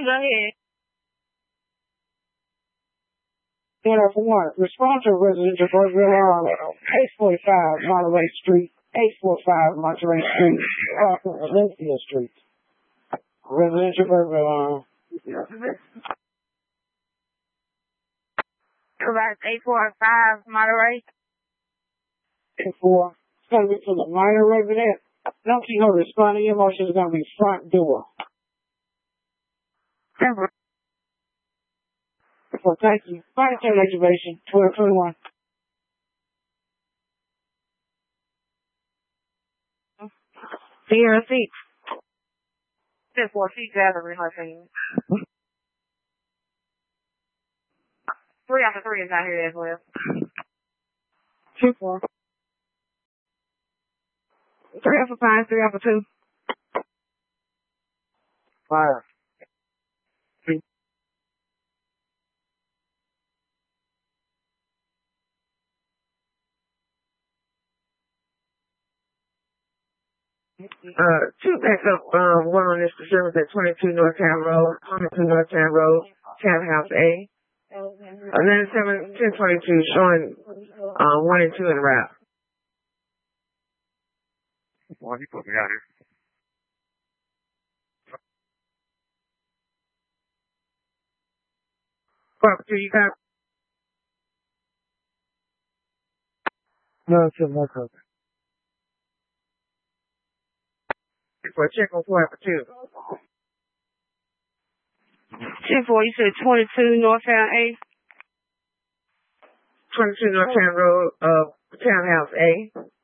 Go ahead. 101. Respond to residential Burkeville on 845 Monterey Street, 845 Monterey Street, Olympia Street. Residential Burkeville on. About 845 Monterey. 84. It's going to be for the minor resident. Don't you know responding emotion is going to be front door. Well, thank you. Final term activation, 1221. Sierra 6. 4 feet gathering, I think. 3 after 3 is not here as well. 2-4. 3 after 5, 3 after 2. 5. 3. Two backup, one on this disturbance at 22 Northtown Road, 22 Northtown Road, Townhouse A. And then 1022 showing, 1 and 2 in route. Well, he put me out here. Property, you got? No, it's in my copy. For a check on 4 after 2. 10-4, you said 22 Northtown A? 22 Northtown Road, Townhouse A.